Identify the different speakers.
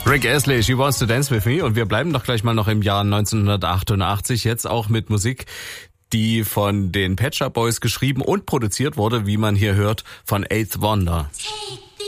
Speaker 1: Rick Astley, She Wants to Dance With Me. Und wir bleiben doch gleich mal noch im Jahr 1988, jetzt auch mit Musik, die von den Pet Shop Boys geschrieben und produziert wurde, wie man hier hört, von Eighth Wonder.